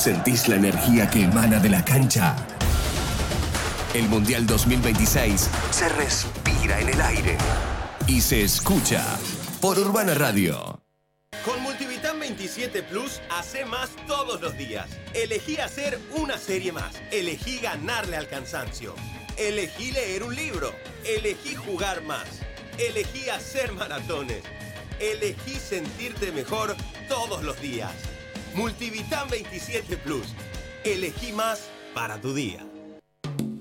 ¿Sentís la energía que emana de la cancha? El Mundial 2026 se respira en el aire y se escucha por Urbana Radio. Con Multivitam 27 Plus, hace más todos los días. Elegí hacer una serie más. Elegí ganarle al cansancio. Elegí leer un libro. Elegí jugar más. Elegí hacer maratones. Elegí sentirte mejor todos los días. Multivitam 27 Plus. Elegí más para tu día.